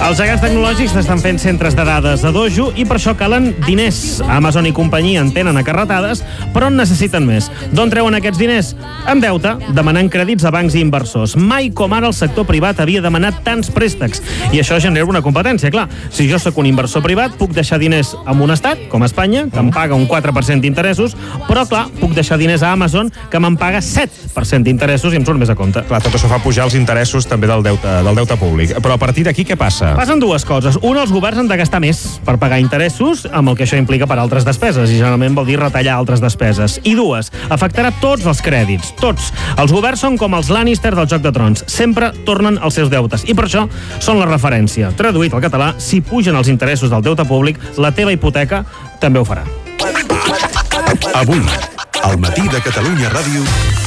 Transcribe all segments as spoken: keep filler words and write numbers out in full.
Els gegants tecnològics estan fent centres de dades de dojo i per això calen diners. Amazon i companyia en tenen acarretades, però en necessiten més. D'on treuen aquests diners? Amb deute, demanant crèdits a bancs i inversors. Mai com ara el sector privat havia demanat tants préstecs. I això genera una competència, clar. Si jo sóc un inversor privat, puc deixar diners en un estat, com Espanya, que em paga un quatre per cent d'interessos, però, clar, puc deixar diners a Amazon, que me'n paga set per cent d'interessos i em surt més a compte. Clar, tot això fa pujar els interessos també del deute, del deute públic. Però a partir d'aquí què passa? Passen dues coses. Una, els governs han de gastar més per pagar interessos, amb el que això implica per altres despeses, i generalment vol dir retallar altres despeses. I dues, afectarà tots els crèdits, tots. Els governs són com els Lannister del Joc de Trons. Sempre tornen els seus deutes, i per això són la referència. Traduït al català, si pugen els interessos del deute públic, la teva hipoteca també ho farà. Avui, al matí de Catalunya Ràdio...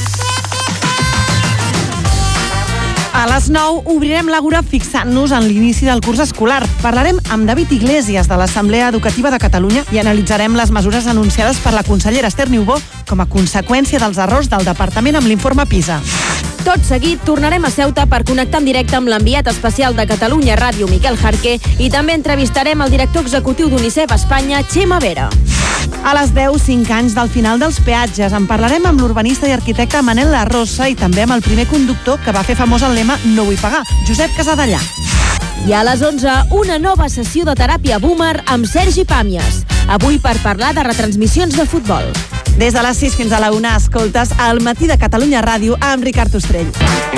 A les nou obrirem l'Àgora fixant-nos en l'inici del curs escolar. Parlarem amb David Iglesias de l'Assemblea Educativa de Catalunya i analitzarem les mesures anunciades per la consellera Esther Niubó com a conseqüència dels errors del departament amb l'informe PISA. Tot seguit, tornarem a Ceuta per connectar en directe amb l'enviat especial de Catalunya Ràdio, Miquel Jarqué, i també entrevistarem el director executiu d'UNICEF Espanya, Xema Vera. A les deu, cinc anys del final dels peatges. En parlarem amb l'urbanista i arquitecte Manel La Rosa i també amb el primer conductor que va fer famós el lema No vull pagar, Josep Casadellà. I a les onze, una nova sessió de teràpia boomer amb Sergi Pàmies. Avui per parlar de retransmissions de futbol. Des de les sis fins a la una escoltes El matí de Catalunya Ràdio amb Ricard Ostrell.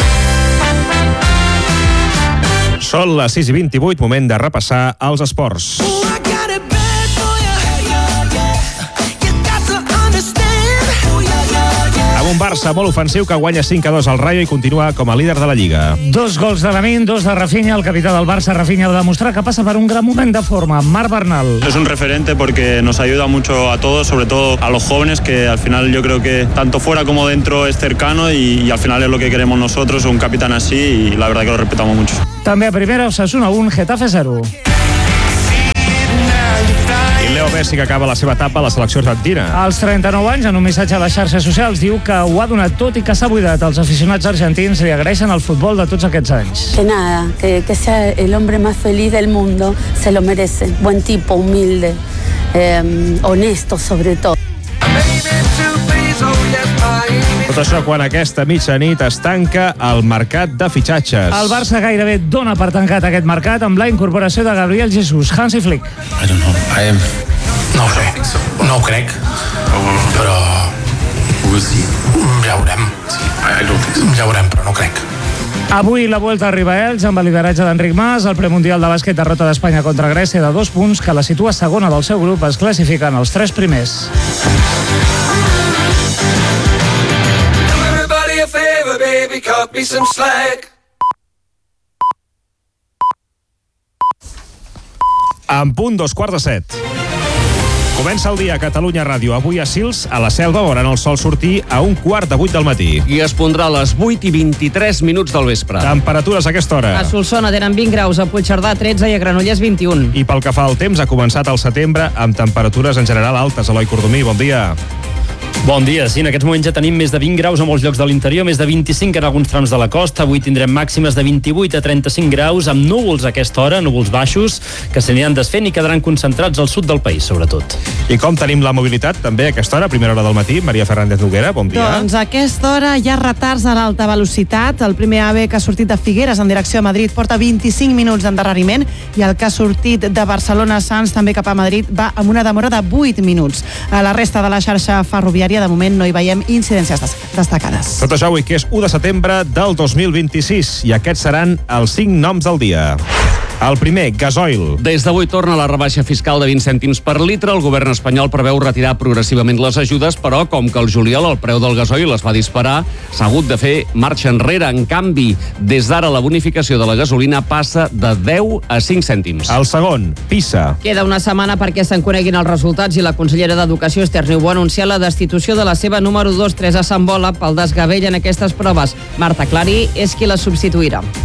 Són les sis i vint-i-vuit, moment de repassar els esports. Amb un Barça molt ofensiu que guanya cinc a dos al Rayo i continua com a líder de la Lliga. Dos gols de Lamine, dos de Rafinha. El capità del Barça, Rafinha, va demostrar que passa per un gran moment de forma. Marc Bernal. Es un referente porque nos ayuda mucho a todos, sobre todo a los jóvenes, que al final yo creo que tanto fuera como dentro es cercano y, y al final es lo que queremos nosotros, un capitán así, y la verdad que lo respetamos mucho. També a primera, Osasuna un, Getafe zero. I Leo Messi, que acaba la seva etapa a la selecció argentina. Als trenta-nou anys, en un missatge a les xarxes socials, diu que ho ha donat tot i que s'ha buidat. Els aficionats argentins li agraeixen el futbol de tots aquests anys. Que nada, que, que sea el hombre más feliz del mundo, se lo merece. Buen tipo, humilde, eh, honesto sobre todo. Tot això quan aquesta mitjanit es tanca el mercat de fitxatges. El Barça gairebé dona per tancat aquest mercat amb la incorporació de Gabriel Jesús. Hansi Flick. I don't know. I am... No ho sé. No ho crec. Però... Ja ho veurem. Ja ho veurem, però no crec. Avui la Vuelta arriba a Elx amb el lideratge d'Enric Mas. El premundial de bàsquet, derrota d'Espanya contra Grècia de dos punts, que la situa segona del seu grup. Es classifiquen els tres primers. Baby, cut me some slack. En punt, dos quarts de set. Comença el dia a Catalunya Ràdio. Avui a Sils, a la Selva, veuran el sol sortir a un quart de vuit del matí. I es pondrà a les vuit i vint-i-tres minuts del vespre. Temperatures a aquesta hora. A Solsona tenen vint graus, a Puigcerdà tretze i a Granollers vint-i-un. I pel que fa al temps, ha començat el setembre amb temperatures en general altes. Eloi Cordomí, bon dia. Bon dia, sí, en aquests moments ja tenim més de vint graus a molts llocs de l'interior, més de vint-i-cinc en alguns trams de la costa. Avui tindrem màximes de vint-i-vuit a trenta-cinc graus, amb núvols a aquesta hora, núvols baixos, que s'aniran desfent i quedaran concentrats al sud del país, sobretot. I com tenim la mobilitat també a aquesta hora, primera hora del matí? Maria Fernández Noguera, bon dia. Doncs a aquesta hora hi ha retards a l'alta velocitat. El primer AVE que ha sortit de Figueres en direcció a Madrid porta vint-i-cinc minuts d'endarreriment i el que ha sortit de Barcelona a Sants també cap a Madrid va amb una demora de vuit minuts. A la resta de la xarxa ferroviària de moment no hi veiem incidències destacades. Tot això avui, que és u de setembre del dos mil vint-i-sis, i aquests seran els cinc noms del dia. El primer, gasoil. Des d'avui torna la rebaixa fiscal de vint cèntims per litre. El govern espanyol preveu retirar progressivament les ajudes, però com que el juliol el preu del gasoil es va disparar, s'ha hagut de fer marxa enrere. En canvi, des d'ara la bonificació de la gasolina passa de deu a cinc cèntims. El segon, PISA. Queda una setmana perquè se'n coneguin els resultats i la consellera d'Educació, Esther Niubó, ha anunciat la destitució de la seva número dos tres a Sant Bola pel desgavell en aquestes proves. Marta Clari és qui la substituirà.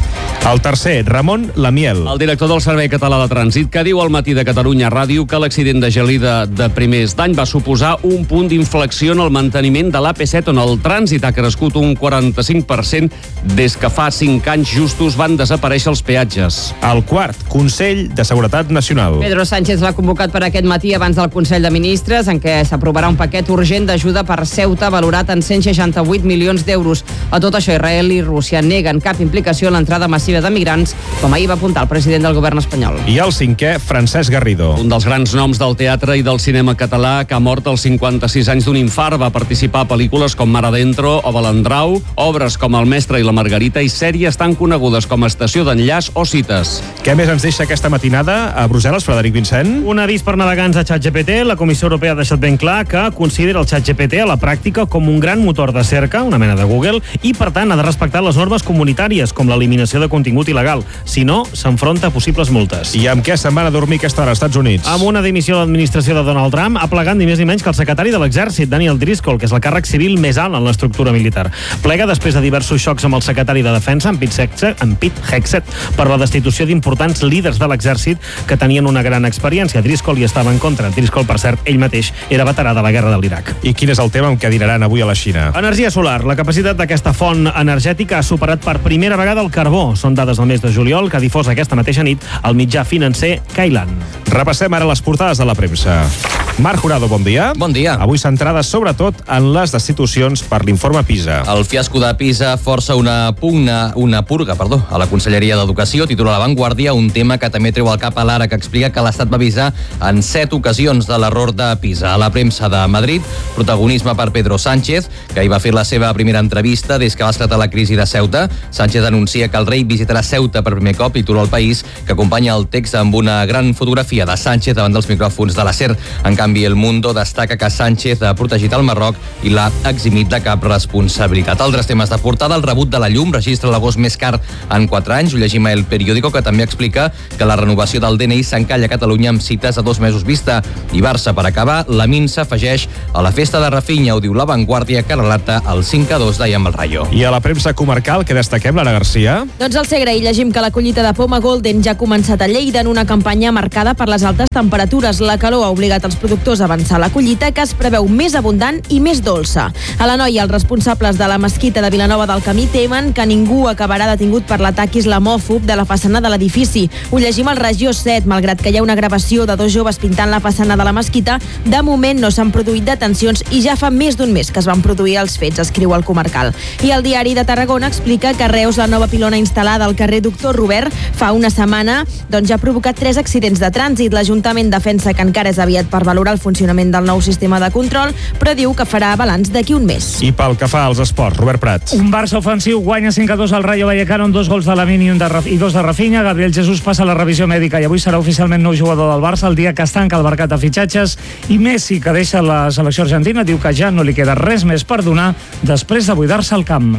El tercer, Ramon Lamiel. El director del Servei Català de Trànsit, que diu al Matí de Catalunya Ràdio que l'accident de Gelida de primers d'any va suposar un punt d'inflexió en el manteniment de l'A P set, on el trànsit ha crescut un quaranta-cinc per cent des que fa cinc anys justos van desaparèixer els peatges. El quart, Consell de Seguretat Nacional. Pedro Sánchez l'ha convocat per aquest matí abans del Consell de Ministres, en què s'aprovarà un paquet urgent d'ajuda per Ceuta valorat en cent seixanta-vuit milions d'euros. A tot això, Israel i Rússia neguen cap implicació en l'entrada massiva de migrants, com ahir va apuntar el president del govern espanyol. I el cinquè, Francesc Garrido. Un dels grans noms del teatre i del cinema català, que ha mort als cinquanta-sis anys d'un infart, va participar a pel·lícules com Mar Adentro o Balandrau, obres com El mestre i la Margarita i sèries tan conegudes com Estació d'enllaç o Cites. Què més ens deixa aquesta matinada a Brussel·les, Frederic Vincent? Un avís per navegants a ChatGPT. La Comissió Europea ha deixat ben clar que considera el ChatGPT a la pràctica com un gran motor de cerca, una mena de Google, i per tant ha de respectar les normes comunitàries, com l'eliminació de contingut il·legal. Si no, s'enfronta a possibles multes. I amb què se'n van a dormir aquesta hora als Estats Units? Amb una dimissió de l'administració de Donald Trump ha plegat ni més ni menys que el secretari de l'Exèrcit, Daniel Driscoll, que és el càrrec civil més alt en l'estructura militar. Plega després de diversos xocs amb el secretari de Defensa, en Pete Hegseth, per la destitució d'importants líders de l'Exèrcit que tenien una gran experiència. Driscoll hi estava en contra. Driscoll, per cert, ell mateix era veterà de la guerra de l'Iraq. I quin és el tema amb què dinaran avui a la Xina? Energia solar. La capacitat d'aquesta font energètica ha superat per primera vegada el carbó. Són dades del mes de juliol que ha difós aquesta mateixa nit el mitjà financer Kailan. Repassem ara les portades de la premsa. Marc Jurado, bon dia. Bon dia. Avui centrades sobretot en les destitucions per l'informe PISA. El fiasco de PISA força una pugna, una purga, perdó, a la Conselleria d'Educació, titula La Vanguardia, un tema que també treu al cap a l'Ara, que explica que l'Estat va avisar en set ocasions de l'error de PISA. A la premsa de Madrid, protagonisme per Pedro Sánchez, que hi va fer la seva primera entrevista des que va esclatar la crisi de Ceuta. Sánchez anuncia que el rei visitarà Ceuta per primer cop, titula El País, que acompanya el text amb una gran fotografia de Sánchez davant dels micròfons de la SER. En canvi, El Mundo destaca que Sánchez ha protegit el Marroc i l'ha eximit de cap responsabilitat. Altres temes de portada, el rebut de la llum registra l'agost més car en quatre anys. Ho llegim a El Periódico, que també explica que la renovació del D N I s'encalla a Catalunya amb cites a dos mesos vista. I Barça, per acabar, la Min s'afegeix a la festa de Rafinha, ho diu La Vanguardia, que relata el cinc a dos d'ahir amb el Rayo. I a la premsa comarcal, que destaquem, Lara Garcia? Doncs al Segre hi llegim que la collita de poma Golden ja ha començat a Lleida en una campanya marcada per les altes temperatures. La calor ha obligat els productors a avançar la collita, que es preveu més abundant i més dolça. A la Noia, els responsables de la mesquita de Vilanova del Camí temen que ningú acabarà detingut per l'atac islamòfob de la façana de l'edifici. Ho llegim al Regió set, malgrat que hi ha una gravació de dos joves pintant la façana de la mesquita, de moment no s'han produït detencions i ja fa més d'un mes que es van produir els fets, escriu el Comarcal. I el Diari de Tarragona explica que a Reus la nova pilona instal·lada al carrer Doctor Robert fa una setmana doncs ja ha provocat tres accidents de trànsit. L'Ajuntament defensa que encara és aviat per valorar el funcionament del nou sistema de control, però diu que farà balanç d'aquí un mes. I pel que fa als esports, Robert Prat. Un Barça ofensiu guanya cinc a dos al Rayo Vallecano amb dos gols de Lamine i, un de Raf... i dos de Rafinha. Gabriel Jesús passa la revisió mèdica i avui serà oficialment nou jugador del Barça el dia que es tanca el mercat de fitxatges. I Messi, que deixa la selecció argentina, diu que ja no li queda res més per donar després de buidar-se el camp.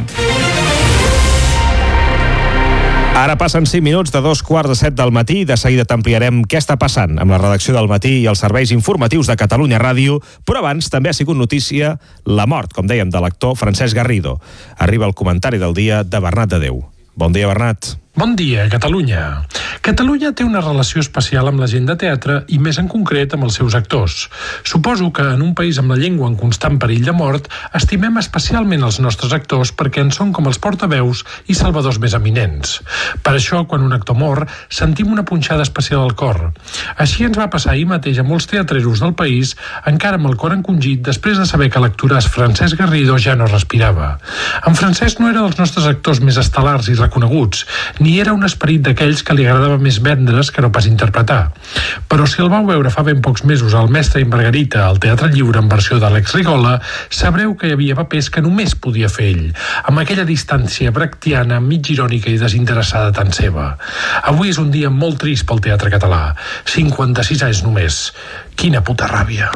Ara passen cinc minuts de dos quarts de set del matí i de seguida t'ampliarem què està passant amb la redacció del Matí i els serveis informatius de Catalunya Ràdio, però abans també ha sigut notícia la mort, com dèiem, de l'actor Francesc Garrido. Arriba el comentari del dia de Bernat de Déu. Bon dia, Bernat. Bon dia, Catalunya. Catalunya té una relació especial amb la gent de teatre i més en concret amb els seus actors. Suposo que en un país amb la llengua en constant perill de mort estimem especialment els nostres actors perquè en són com els portaveus i salvadors més eminents. Per això, quan un actor mor, sentim una punxada especial al cor. Així ens va passar ahir mateix a molts teatreros del país, encara amb el cor encongit després de saber que l'actoràs Francesc Garrido ja no respirava. En Francesc no era dels nostres actors més estel·lars i reconeguts, ni era un esperit d'aquells que li agradava més vendre's que no pas interpretar. Però si el vau veure fa ben pocs mesos al Mestre i Margarita al Teatre Lliure en versió d'Àlex Rigola, sabreu que hi havia papers que només podia fer ell, amb aquella distància brechtiana, mig irònica i desinteressada tan seva. Avui és un dia molt trist pel teatre català. cinquanta-sis anys només. Quina puta ràbia.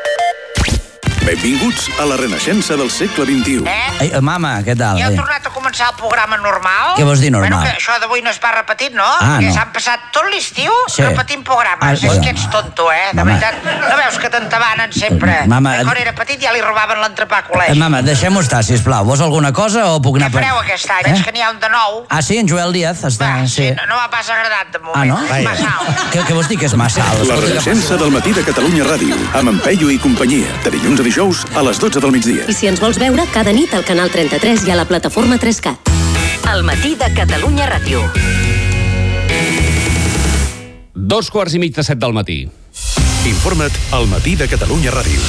Benvinguts a la renaixença del segle vint-i-u. Eh? Ei, mama, què tal? Ja heu tornat a començar començar el programa normal. Què vols dir normal? Bueno, que això d'avui no es va repetit, no? Ah, que no. s'han passat tot l'estiu sí. repetint programes. Ah, és bueno. que ets tonto, eh? De Mama. veritat. No veus que t'entabanen sempre? Mama, Quan era petit ja li robaven l'entrepà a col·legi. Eh, mama, deixem-ho estar, sisplau. Vols alguna cosa o puc anar... Què fareu aquest any? Veig que n'hi ha un de nou. Ah, sí, en Joel Díaz està... Va, sí, no, no m'ha pas agradat de moment. Ah, no? És massa alt. Què, què vols dir que és massa alt? La renaixença del matí de Catalunya Ràdio, amb en Peyu i companyia, de dilluns a dijous a les dotze del migdia. I si ens vols veure, cada nit al canal trenta-tres i a la plataforma tres cat. El matí de Catalunya Ràdio. Dos quarts i mig de set del matí. Informa't al matí de Catalunya Ràdio.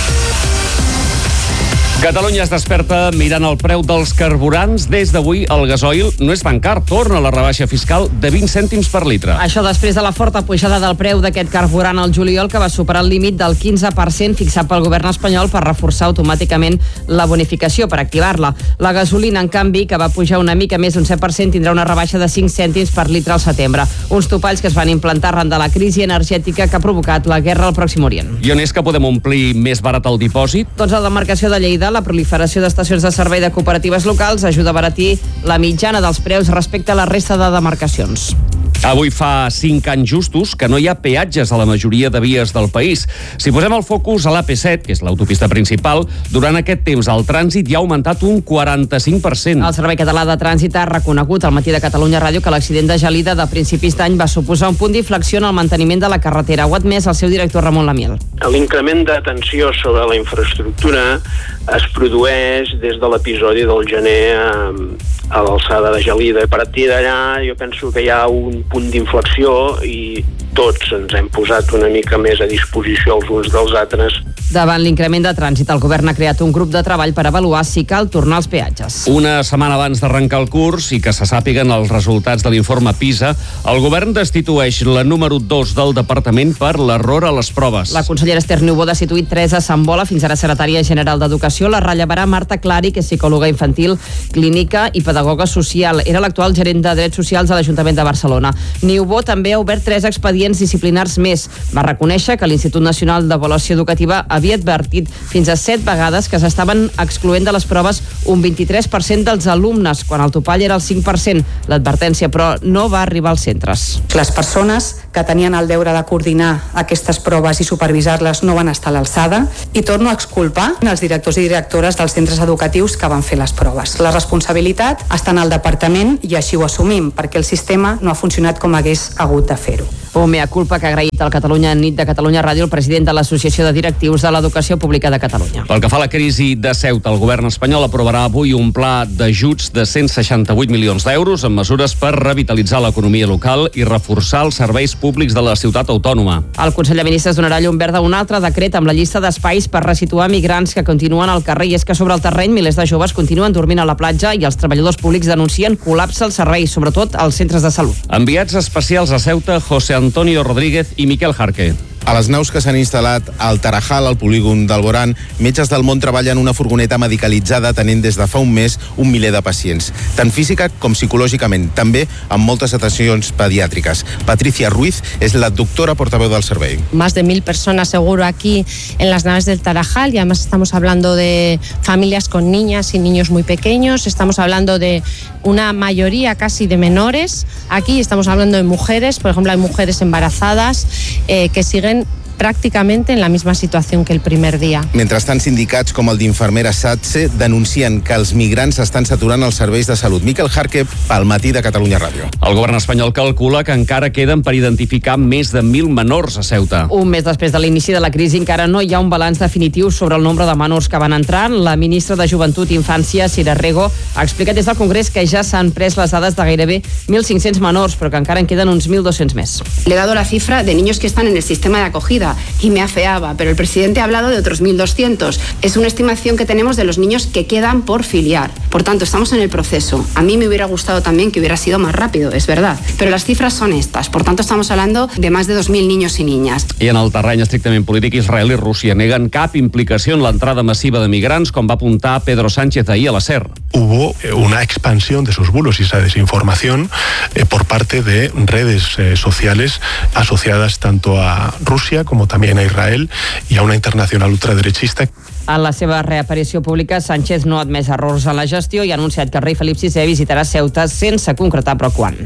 Catalunya es desperta mirant el preu dels carburants. Des d'avui el gasoil no és tan car, torna la rebaixa fiscal de vint cèntims per litre. Això després de la forta pujada del preu d'aquest carburant al juliol, que va superar el límit del quinze per cent fixat pel govern espanyol per reforçar automàticament la bonificació, per activar-la. La gasolina, en canvi, que va pujar una mica més d'un set per cent, tindrà una rebaixa de cinc cèntims per litre al setembre. Uns topalls que es van implantar arran de la crisi energètica que ha provocat la guerra al Pròxim Orient. I on és que podem omplir més barat el dipòsit? Doncs a la demarcació de Lleida, la proliferació d'estacions de servei de cooperatives locals ajuda a abaratir la mitjana dels preus respecte a la resta de demarcacions. Avui fa cinc anys justos que no hi ha peatges a la majoria de vies del país. Si posem el focus a l'A P set, que és l'autopista principal, durant aquest temps el trànsit ja ha augmentat un quaranta-cinc per cent. El Servei Català de Trànsit ha reconegut al matí de Catalunya Ràdio que l'accident de Gelida de principis d'any va suposar un punt d'inflexió en el manteniment de la carretera. Ho ha admès el seu director Ramon Lamiel. L'increment de tensió sobre la infraestructura es produeix des de l'episodi del gener a, a l'alçada de Gelida. A partir d'allà jo penso que hi ha un punt d'inflexió i tots ens hem posat una mica més a disposició els uns dels altres. Davant l'increment de trànsit, el govern ha creat un grup de treball per avaluar si cal tornar als peatges. Una setmana abans d'arrencar el curs i que se sàpiguen els resultats de l'informe PISA, el govern destitueix la número dos del departament per l'error a les proves. La consellera Esther Niubó ha destituït Teresa Sambola, fins ara secretària general d'Educació. La rellevarà Marta Clari, que és psicòloga infantil, clínica i pedagoga social. Era l'actual gerent de Drets Socials a l'Ajuntament de Barcelona. Niubó també ha obert tres expedients disciplinars més. Va reconèixer que l'Institut Nacional d'Avaluació Educativa havia advertit fins a set vegades que s'estaven excloent de les proves un vint-i-tres per cent dels alumnes, quan el topall era el cinc per cent. L'advertència, però, no va arribar als centres. Les persones que tenien el deure de coordinar aquestes proves i supervisar-les no van estar a l'alçada i torno a exculpar els directors i directores dels centres educatius que van fer les proves. La responsabilitat està en el departament i així ho assumim, perquè el sistema no ha funcionat com hagués hagut de fer-ho. Un mea culpa que ha agraït al Catalunya Nit de Catalunya Ràdio el president de l'Associació de Directius de l'Educació Pública de Catalunya. Pel que fa a la crisi de Ceuta, el govern espanyol aprovarà avui un pla d'ajuts de cent seixanta-vuit milions d'euros amb mesures per revitalitzar l'economia local i reforçar els serveis públics de la ciutat autònoma. El Consell de Ministres donarà llum verda a un altre decret amb la llista d'espais per resituar migrants que continuen al carrer, i és que sobre el terreny milers de joves continuen dormint a la platja i els treballadors públics denuncien col·lapse als serveis, sobretot als centres de salut. Enviats especials a Ceuta, José Antonio Rodríguez i Miquel Jarque. A les naus que s'han instal·lat al Tarajal, al polígon d'Alborán, metges del món treballen una furgoneta medicalitzada atenent des de fa un mes un miler de pacients, tant física com psicològicament, també amb moltes atencions pediàtriques. Patricia Ruiz és la doctora portaveu del servei. Más de mil personas seguro aquí en las naves del Tarajal, y además estamos hablando de familias con niñas y niños muy pequeños, estamos hablando de una mayoría casi de menores. Aquí estamos hablando de mujeres, por ejemplo, hay mujeres embarazadas eh, que siguen pràcticament en la misma situació que el primer dia. Mentrestant, sindicats com el d'infermeres SATSE denuncien que els migrants estan saturant els serveis de salut. Miquel Jarque, pel matí de Catalunya Ràdio. El govern espanyol calcula que encara queden per identificar més de mil menors a Ceuta. Un mes després de l'inici de la crisi encara no hi ha un balanç definitiu sobre el nombre de menors que van entrar. La ministra de Joventut i Infància, Sira Rego, ha explicat des del Congrés que ja s'han pres les dades de gairebé mil cinc-cents menors, però que encara en queden uns mil dos-cents més. Le he dado la cifra de niños que están en el sistema de acogida y me afeaba, pero el presidente ha hablado de otros mil doscientos. Es una estimación que tenemos de los niños que quedan por filiar. Por tanto, estamos en el proceso. A mí me hubiera gustado también que hubiera sido más rápido, es verdad, pero las cifras son estas. Por tanto, estamos hablando de más de dos mil niños y niñas. I en el terreny estrictament polític, Israel i Rússia neguen cap implicació en l'entrada massiva de migrants, com va apuntar Pedro Sánchez ahir a la SER. hubo una expansión de esos bulos y esa desinformación eh, por parte de redes eh, sociales asociadas tanto a Rusia como también a Israel y a una internacional ultraderechista. En la seva reaparició pública, Sánchez no ha admès errors en la gestió i ha anunciat que el rei Felip sisè visitarà Ceuta sense concretar però quan.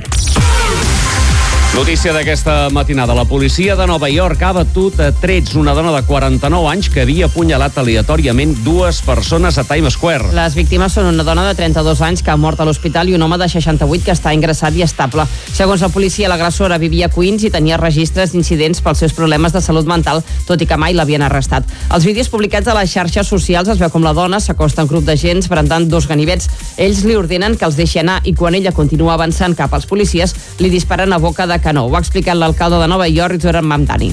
Notícia d'aquesta matinada. La policia de Nova York ha batut a trets una dona de quaranta-nou anys que havia apunyalat aleatòriament dues persones a Times Square. Les víctimes són una dona de trenta-dos anys que ha mort a l'hospital i un home de seixanta-vuit que està ingressat i estable. Segons la policia, l'agressora vivia a Queens i tenia registres d'incidents pels seus problemes de salut mental, tot i que mai l'havien arrestat. Els vídeos publicats a les xarxes socials es veu com la dona s'acosta a un grup d'agents brandant dos ganivets. Ells li ordenen que els deixi anar i quan ella continua avançant cap als policies, li disparen a boca de canó. Ho ha explicat l'alcalde de Nova York, Zoran Mamdani.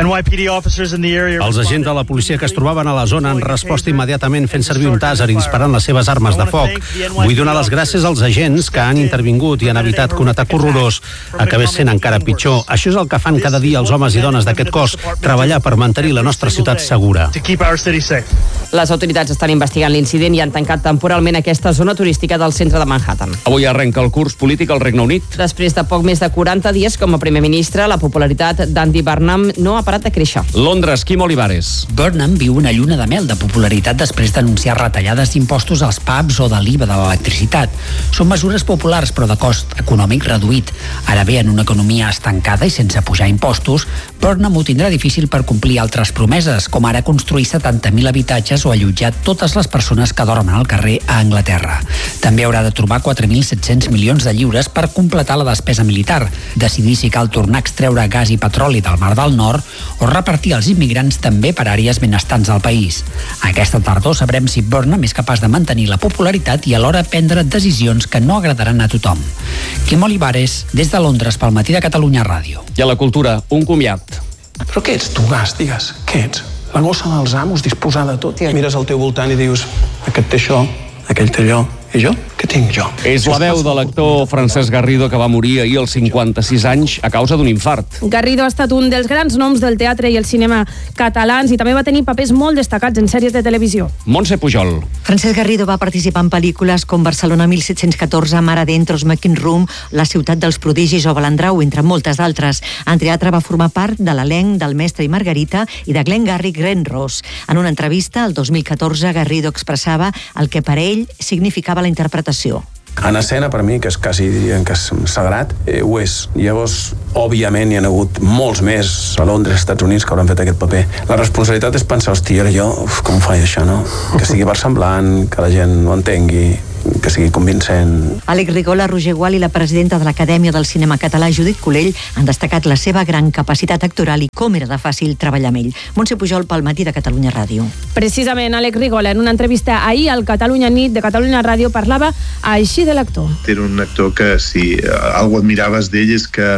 Els agents de la policia que es trobaven a la zona han respost immediatament fent servir un tàser i disparant les seves armes de foc. Vull donar les gràcies als agents que han intervingut i han evitat que un atac horrorós acabés sent encara pitjor. Això és el que fan cada dia els homes i dones d'aquest cos, treballar per mantenir la nostra ciutat segura. Les autoritats estan investigant l'incident i han tancat temporalment aquesta zona turística del centre de Manhattan. Avui arrenca el curs polític al Regne Unit. Després de poc més de quaranta dies com a primer ministre, la popularitat d'Andy Burnham no ha parat de créixer. Londres, Quim Olivares. Burnham viu una lluna de mel de popularitat després d'anunciar retallades d'impostos als pubs o de l'I V A de l'electricitat. Són mesures populars però de cost econòmic reduït. Ara bé, en una economia estancada i sense pujar impostos, Burnham ho tindrà difícil per complir altres promeses, com ara construir setanta mil habitatges o allotjar totes les persones que dormen al carrer a Anglaterra. També haurà de trobar quatre mil set-cents milions de lliures per completar la despesa militar, decidir si cal tornar a extreure gas i petroli del Mar del Nord o repartir els immigrants també per àrees benestants del país. Aquesta tardor sabrem si Burnham és capaç de mantenir la popularitat i alhora prendre decisions que no agradaran a tothom. Quim Olivares, des de Londres, pel Matí de Catalunya Ràdio. I a la cultura, un comiat. Però què ets tu, Gas? Digues, què ets? La gossa dels amos disposada a tot. Mires al teu voltant i dius, aquest té això, aquell té allò, i jo? Què tinc jo? És la veu de l'actor Francesc Garrido, que va morir ahir als cinquanta-sis anys a causa d'un infart. Garrido ha estat un dels grans noms del teatre i el cinema catalans i també va tenir papers molt destacats en sèries de televisió. Montse Pujol. Francesc Garrido va participar en pel·lícules com Barcelona mil set-cents catorze, Mar adentro, Smoking Room, La ciutat dels prodigis o Balandrau, entre moltes d'altres. En teatre va formar part de l'elenc del Mestre i Margarita i de Glengarry Glen Ross. En una entrevista, el dos mil catorze, Garrido expressava el que per a ell significava la interpretació. En escena, per mi, que és quasi, diríem que és sagrat, eh, ho és. Llavors, òbviament, hi ha hagut molts més a Londres, Estats Units, que hauran fet aquest paper. La responsabilitat és pensar, hòstia, jo, uf, com ho faig això, no? Que sigui versemblant, que la gent ho entengui, que sigui convincent. Àlex Rigola, Roger Gual i la presidenta de l'Acadèmia del Cinema Català, Judit Colell, han destacat la seva gran capacitat actoral i com era de fàcil treballar amb ell. Montse Pujol, pel Matí de Catalunya Ràdio. Precisament, Àlex Rigola, en una entrevista ahir al Catalunya Nit de Catalunya Ràdio, parlava així de l'actor. Era un actor que, si algo admiraves d'ell, és que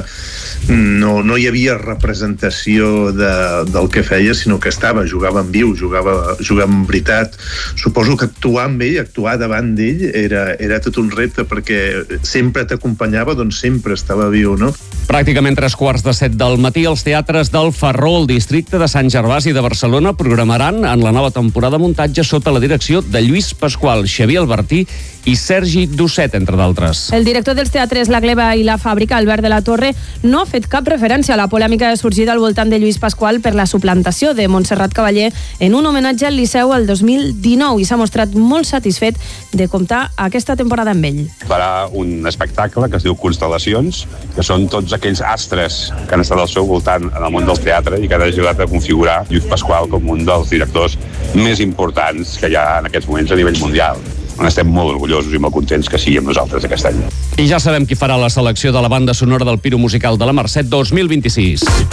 no, no hi havia representació de, del que feia, sinó que estava, jugava en viu, jugava, jugava en veritat. Suposo que actuar amb ell, actuar davant d'ell, Era, era tot un repte perquè sempre t'acompanyava, doncs sempre estava viu, no? Pràcticament tres quarts de set del matí, els teatres del Ferró, el districte de Sant Gervasi de Barcelona, programaran en la nova temporada muntatge sota la direcció de Lluís Pasqual, Xavier Albertí i Sergi Dosset, entre d'altres. El director dels teatres La Gleva i La Fàbrica, Albert de la Torre, no ha fet cap referència a la polèmica sorgida al voltant de Lluís Pasqual per la suplantació de Montserrat Cavaller en un homenatge al Liceu el dos mil dinou i s'ha mostrat molt satisfet de comptar aquesta temporada amb ell. Farà un espectacle que es diu Constel·lacions, que són tots aquells astres que han estat al seu voltant en el món del teatre i que han ajudat a configurar Lluís Pasqual com un dels directors més importants que hi ha en aquests moments a nivell mundial. Estem molt orgullosos i molt contents que sigui amb nosaltres aquest any. I ja sabem qui farà la selecció de la banda sonora del Piro Musical de la Mercè dos mil vint-i-sis.